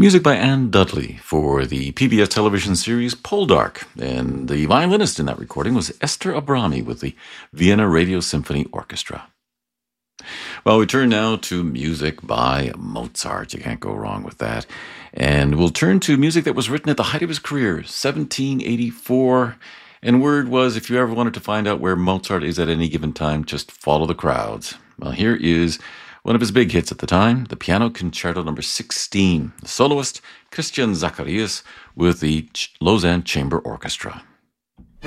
Music by Anne Dudley for the PBS television series Poldark, and the violinist in that recording was Esther Abrami with the Vienna Radio Symphony Orchestra. Well, we turn now to music by Mozart. You can't go wrong with that. And we'll turn to music that was written at the height of his career, 1784. And word was, if you ever wanted to find out where Mozart is at any given time, just follow the crowds. Well, here is one of his big hits at the time, the Piano Concerto No. 16, the soloist Christian Zacharias with the Lausanne Chamber Orchestra.